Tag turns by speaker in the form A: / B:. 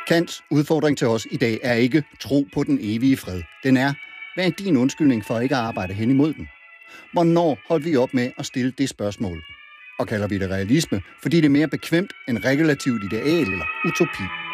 A: Kants udfordring til os i dag er ikke tro på den evige fred. Den er, hvad er din undskyldning for ikke at arbejde hen imod den? Hvornår holdt vi op med at stille det spørgsmål? Og kalder vi det realisme, fordi det er mere bekvemt end regulativt ideal eller utopi?